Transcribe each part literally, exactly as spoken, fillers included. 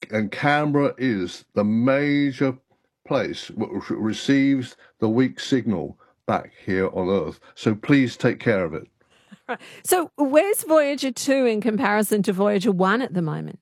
and Canberra is the major place which receives the weak signal back here on Earth. So please take care of it. Right. So where's Voyager two in comparison to Voyager one at the moment?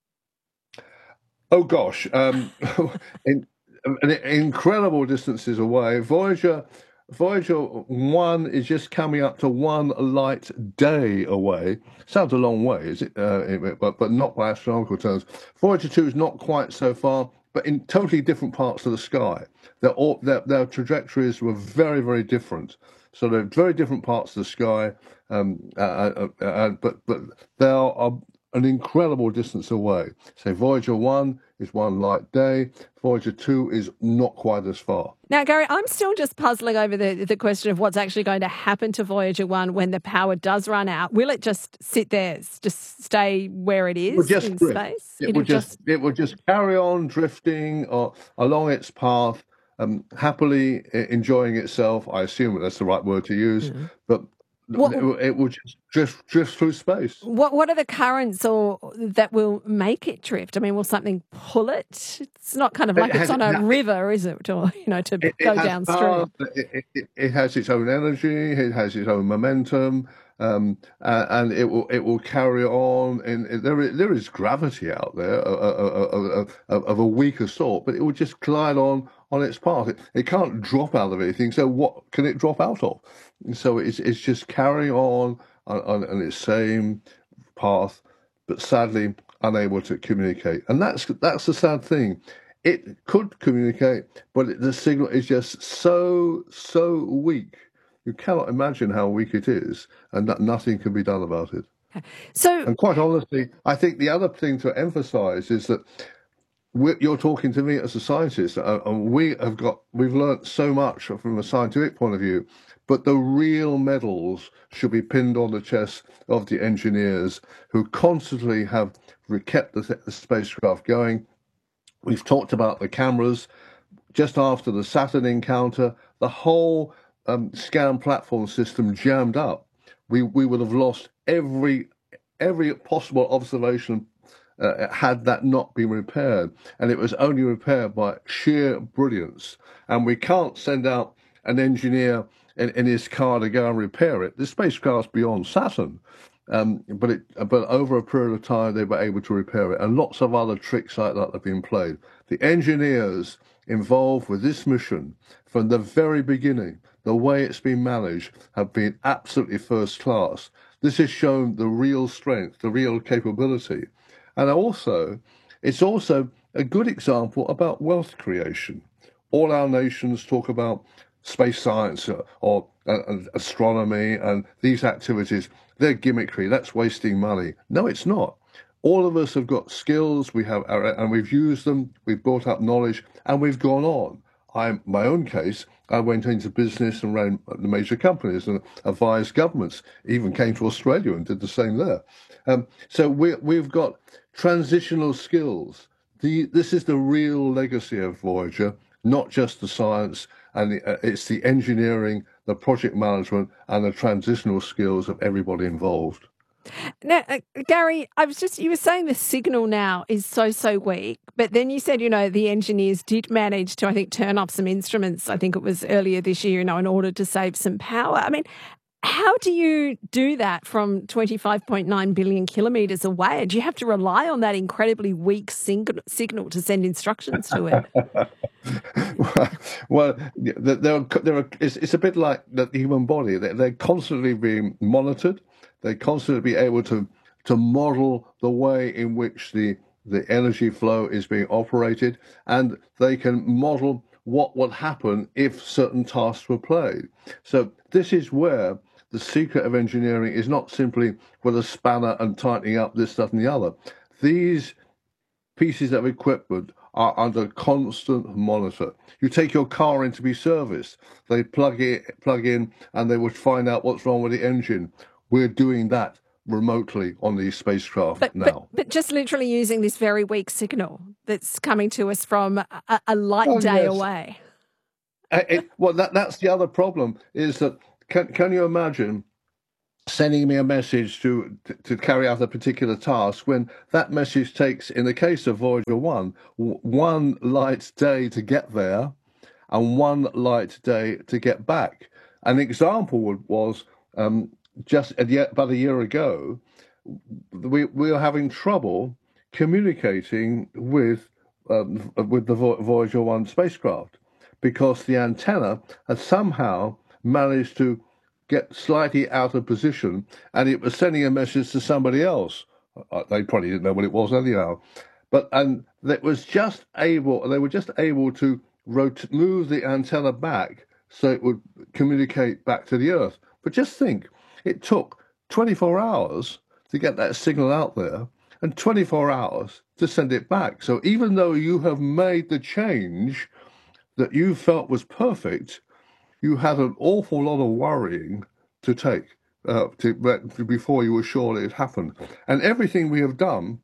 Oh, gosh. Um, in, in, incredible distances away. Voyager Voyager one is just coming up to one light day away. Sounds a long way, is it? Uh, but, but not by astronomical terms. Voyager two is not quite so far, but in totally different parts of the sky. Their, all, their, their trajectories were very, very different. So they're very different parts of the sky, um, uh, uh, uh, uh, but, but they are an incredible distance away. So Voyager one is one light day. Voyager two is not quite as far. Now, Gary, I'm still just puzzling over the, the question of what's actually going to happen to Voyager one when the power does run out. Will it just sit there, just stay where it is it in drift. space? It will just, just it will just carry on drifting or along its path, um, happily enjoying itself. I assume that's the right word to use, mm-hmm. but What, it will just drift, drift through space. What What are the currents or that will make it drift? I mean, will something pull it? It's not kind of like it it's on a it, river, is it? Or you know, to it, go it downstream. It, it, it has its own energy. It has its own momentum, um, uh, and it will it will carry on. And there is, there is gravity out there uh, uh, uh, uh, of a weaker sort, but it will just glide on on its path. It, it can't drop out of anything. So what can it drop out of? So it's it's just carrying on on, on, on its same path, but sadly unable to communicate. And that's that's the sad thing. It could communicate, but it, the signal is just so so weak. You cannot imagine how weak it is, and that nothing can be done about it. Okay. So, and quite honestly, I think the other thing to emphasise is that we're, you're talking to me as a scientist, uh, and we have got we've learnt so much from a scientific point of view. But the real medals should be pinned on the chest of the engineers who constantly have kept the, the spacecraft going. We've talked about the cameras. Just after the Saturn encounter, the whole um, scan platform system jammed up. We we would have lost every every possible observation uh, had that not been repaired. And it was only repaired by sheer brilliance. And we can't send out an engineer In, in his car to go and repair it. The spacecraft's beyond Saturn, um, but it but over a period of time they were able to repair it, and lots of other tricks like that have been played. The engineers involved with this mission from the very beginning, the way it's been managed, have been absolutely first class. This has shown the real strength, the real capability, and also it's also a good example about wealth creation. All our nations talk about space science or, or uh, astronomy and these activities. They're gimmickry. That's wasting money. No, it's not. All of us have got skills. We have, and we've used them. We've built up knowledge, and we've gone on. I, my own case, I went into business and ran the major companies and advised governments. Even came to Australia and did the same there. Um, so we, we've got transitional skills. The, this is the real legacy of Voyager, not just the science. And the, uh, it's the engineering, the project management, and the transitional skills of everybody involved. Now, uh, Gary, I was just, you were saying the signal now is so, so weak, but then you said, you know, the engineers did manage to, I think, turn off some instruments, I think it was earlier this year, you know, in order to save some power. I mean, how do you do that from twenty-five point nine billion kilometres away? Do you have to rely on that incredibly weak sing- signal to send instructions to it? well, they're, they're, it's, it's a bit like the human body. They're, they're constantly being monitored. They constantly be able to to model the way in which the the energy flow is being operated, and they can model what would happen if certain tasks were played. So this is where the secret of engineering is not simply with a spanner and tightening up this, that, and the other. These pieces of equipment are under constant monitor. You take your car in to be serviced, they plug it, plug in, and they would find out what's wrong with the engine. We're doing that remotely on these spacecraft but, now. But, but just literally using this very weak signal that's coming to us from a, a light oh, day yes. away. It, well, that, that's the other problem, is that can, can you imagine sending me a message to, to to carry out a particular task, when that message takes, in the case of Voyager one, w- one light day to get there and one light day to get back. An example would- was um, just a ye- about a year ago, we, we were having trouble communicating with um, with the Vo- Voyager one spacecraft because the antenna had somehow managed to get slightly out of position, and it was sending a message to somebody else. Uh, They probably didn't know what it was anyhow, but and that was just able. They were just able to rot- move the antenna back so it would communicate back to the Earth. But just think, it took twenty-four hours to get that signal out there, and twenty-four hours to send it back. So even though you have made the change that you felt was perfect, you had an awful lot of worrying to take uh, to, before you were sure it had happened. And everything we have done,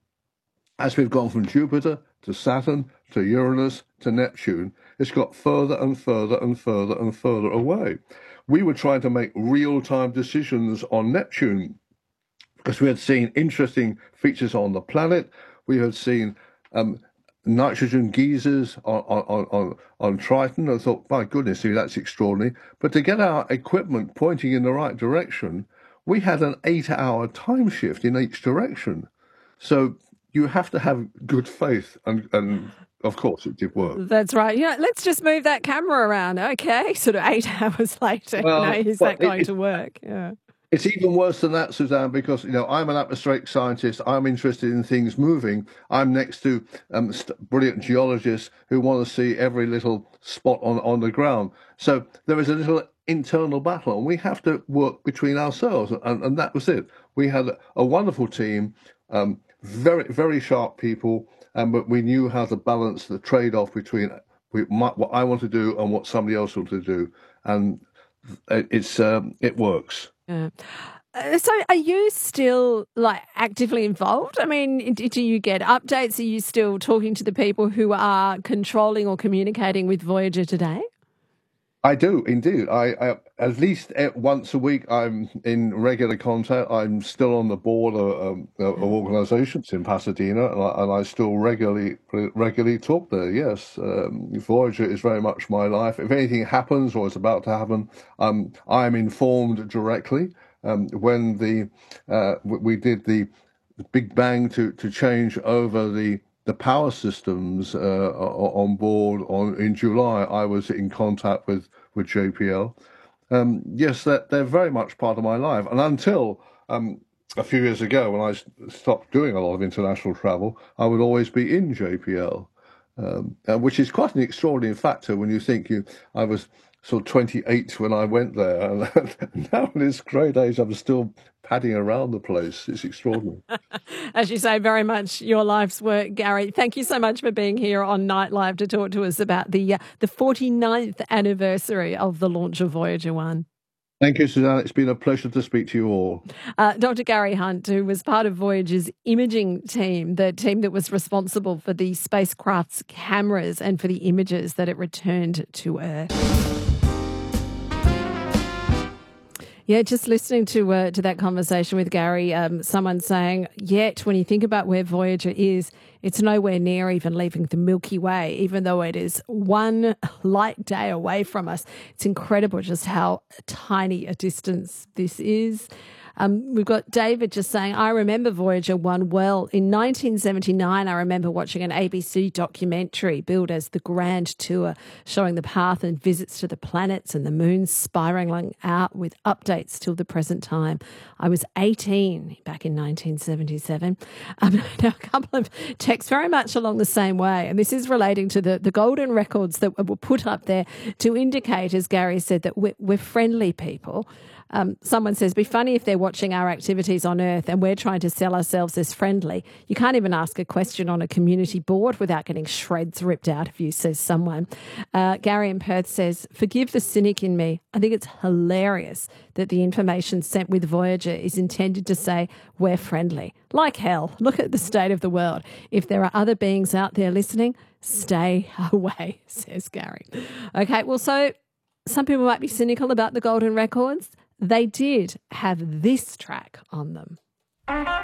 as we've gone from Jupiter to Saturn to Uranus to Neptune, it's got further and further and further and further away. We were trying to make real-time decisions on Neptune because we had seen interesting features on the planet. We had seen um, nitrogen geysers on, on, on, on Triton. I thought, my goodness, see, that's extraordinary. But to get our equipment pointing in the right direction, we had an eight-hour time shift in each direction. So you have to have good faith, and, and of course it did work. That's right. Yeah, let's just move that camera around. Okay, sort of eight hours later, Well, you know, is well, that going it, to work? Yeah. It's even worse than that, Suzanne, because, you know, I'm an atmospheric scientist. I'm interested in things moving. I'm next to um, st- brilliant geologists who want to see every little spot on, on the ground. So there is a little internal battle, and we have to work between ourselves. And, and that was it. We had a, a wonderful team, um, very, very sharp people, and but we knew how to balance the trade-off between we, my, what I want to do and what somebody else wants to do. And it, it's um, it works. Yeah. Uh, so are you still like actively involved? I mean, do, do you get updates? Are you still talking to the people who are controlling or communicating with Voyager today? I do indeed. I, I at least once a week I'm in regular contact. I'm still on the board of, um, of organisations in Pasadena, and I, and I still regularly regularly talk there. Yes, um, Voyager is very much my life. If anything happens or is about to happen, um, I'm informed directly. Um, when the uh, we did the Big Bang to to change over the the power systems uh, on board on in July, I was in contact with, with J P L. Um, yes, they're, they're very much part of my life. And until um, a few years ago, when I stopped doing a lot of international travel, I would always be in J P L, um, which is quite an extraordinary factor when you think you. I was sort of twenty-eight when I went there, and now in this great age, I'm still padding around the place. It's extraordinary. As you say, very much your life's work, Gary. Thank you so much for being here on Night Live to talk to us about the uh, the forty-ninth anniversary of the launch of Voyager one. Thank you, Suzanne. It's been a pleasure to speak to you all. Uh, Doctor Gary Hunt, who was part of Voyager's imaging team, the team that was responsible for the spacecraft's cameras and for the images that it returned to Earth. Yeah, just listening to uh, to that conversation with Gary, um, someone saying, yet when you think about where Voyager is, it's nowhere near even leaving the Milky Way, even though it is one light day away from us. It's incredible just how tiny a distance this is. Um, we've got David just saying, I remember Voyager one well. In nineteen seventy-nine, I remember watching an A B C documentary billed as The Grand Tour, showing the path and visits to the planets and the moons spiraling out with updates till the present time. I was eighteen back in nineteen seventy-seven. Um, now, a couple of texts very much along the same way, and this is relating to the, the golden records that were put up there to indicate, as Gary said, that we're, we're friendly people. Um, someone says, be funny if they're watching our activities on Earth and we're trying to sell ourselves as friendly. You can't even ask a question on a community board without getting shreds ripped out of you, says someone. Uh, Gary in Perth says, forgive the cynic in me. I think it's hilarious that the information sent with Voyager is intended to say we're friendly. Like hell, look at the state of the world. If there are other beings out there listening, stay away, says Gary. Okay, well, so some people might be cynical about the golden records. they did have this track on them.